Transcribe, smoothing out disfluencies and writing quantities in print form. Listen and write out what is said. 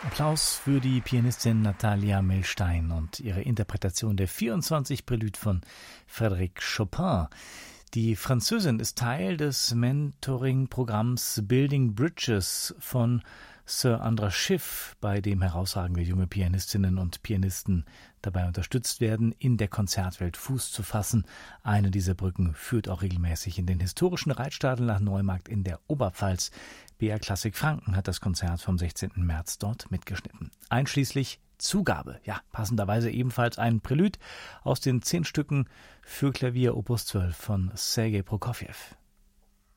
Applaus für die Pianistin Natalia Milstein und ihre Interpretation der 24 Prälüde von Frédéric Chopin. Die Französin ist Teil des Mentoring-Programms Building Bridges von Sir Andras Schiff, bei dem herausragende junge Pianistinnen und Pianisten dabei unterstützt werden, in der Konzertwelt Fuß zu fassen. Eine dieser Brücken führt auch regelmäßig in den historischen Reitstadel nach Neumarkt in der Oberpfalz. BR Klassik Franken hat das Konzert vom 16. März dort mitgeschnitten. Einschließlich Zugabe, ja, passenderweise ebenfalls ein Prälud aus den 10 Stücken für Klavier Opus 12 von Sergei Prokofjew.